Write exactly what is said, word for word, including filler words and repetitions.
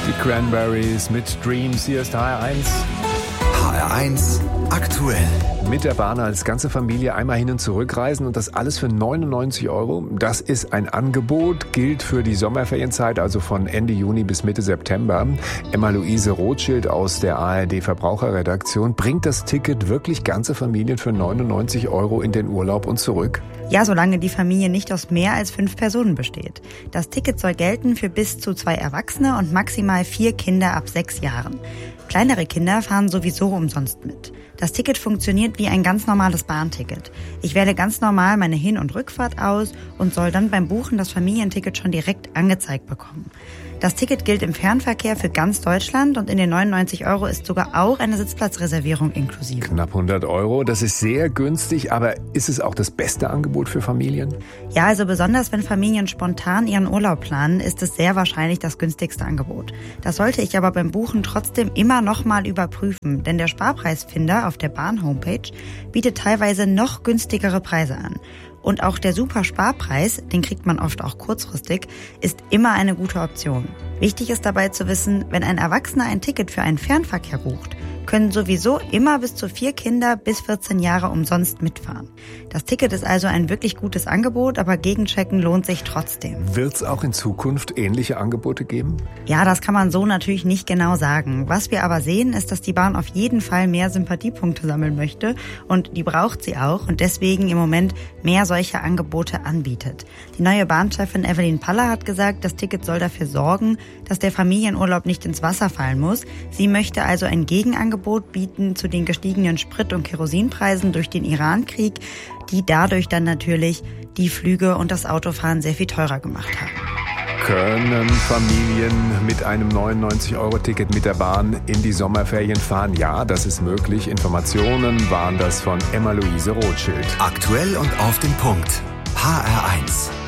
Die Cranberries mit Dreams. Hier ist H R eins. H R eins aktuell. Mit der Bahn als ganze Familie einmal hin und zurück reisen und das alles für neunundneunzig Euro. Das ist ein Angebot, gilt für die Sommerferienzeit, also von Ende Juni bis Mitte September. Emma-Luise Rothschild aus der A R D Verbraucherredaktion. Bringt das Ticket wirklich ganze Familien für neunundneunzig Euro in den Urlaub und zurück? Ja, solange die Familie nicht aus mehr als fünf Personen besteht. Das Ticket soll gelten für bis zu zwei Erwachsene und maximal vier Kinder ab sechs Jahren. Kleinere Kinder fahren sowieso umsonst mit. Das Ticket funktioniert wie ein ganz normales Bahnticket. Ich wähle ganz normal meine Hin- und Rückfahrt aus und soll dann beim Buchen das Familienticket schon direkt angezeigt bekommen. Das Ticket gilt im Fernverkehr für ganz Deutschland und in den neunundneunzig Euro ist sogar auch eine Sitzplatzreservierung inklusive. Knapp hundert Euro, das ist sehr günstig, aber ist es auch das beste Angebot für Familien? Ja, also besonders wenn Familien spontan ihren Urlaub planen, ist es sehr wahrscheinlich das günstigste Angebot. Das sollte ich aber beim Buchen trotzdem immer noch mal überprüfen, denn der Sparpreisfinder auf der Bahn-Homepage bietet teilweise noch günstigere Preise an. Und auch der Super-Sparpreis, den kriegt man oft auch kurzfristig, ist immer eine gute Option. Wichtig ist dabei zu wissen, wenn ein Erwachsener ein Ticket für einen Fernverkehr bucht, können sowieso immer bis zu vier Kinder bis vierzehn Jahre umsonst mitfahren. Das Ticket ist also ein wirklich gutes Angebot, aber Gegenchecken lohnt sich trotzdem. Wird es auch in Zukunft ähnliche Angebote geben? Ja, das kann man so natürlich nicht genau sagen. Was wir aber sehen, ist, dass die Bahn auf jeden Fall mehr Sympathiepunkte sammeln möchte und die braucht sie auch und deswegen im Moment mehr solche Angebote anbietet. Die neue Bahnchefin Evelyn Paller hat gesagt, das Ticket soll dafür sorgen, dass der Familienurlaub nicht ins Wasser fallen muss. Sie möchte also ein Gegenangebot bieten zu den gestiegenen Sprit- und Kerosinpreisen durch den Iran-Krieg, die dadurch dann natürlich die Flüge und das Autofahren sehr viel teurer gemacht haben. Können Familien mit einem neunundneunzig Euro Ticket mit der Bahn in die Sommerferien fahren? Ja, das ist möglich. Informationen waren das von Emma-Luise Rothschild. Aktuell und auf den Punkt. H R eins.